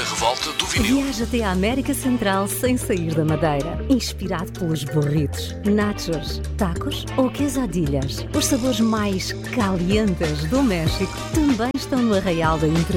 revolta do vinil. Viaja até à América Central sem sair da Madeira. Inspirado pelos burritos, nachos, tacos ou quesadillas. Os sabores mais calientes do México também estão no Arraial da Entre